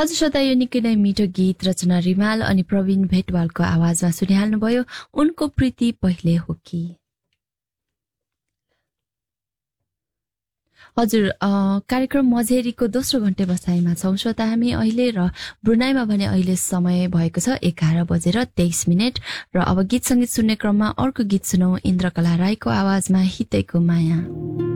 हजुर श्रोता, यो निकै नै मिठो गीत रचना रिमाल अनि प्रवीण भेटवालको आवाजमा सुनिहाल्नुभयो, उनको प्रीति पहिले हो कि। हजुर, कार्यक्रम मझेरीको दोस्रो घण्टे बसाइमा छौँ श्रोता हामी अहिले, र ब्रुनाईमा भने अहिले समय भएको छ 11:23 र अब गीत सङ्गीत सुन्ने क्रममा अर्को गीत सुनौ इन्द्रकला राईको आवाजमा हितैको माया।